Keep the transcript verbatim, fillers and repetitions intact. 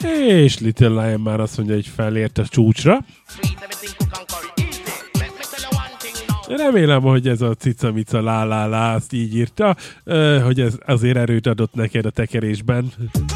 És Little Lion már azt mondja, hogy felért a csúcsra. Remélem, hogy ez a cica-mica lá-lá-lá azt így írta, hogy ez azért erőt adott neked a tekerésben.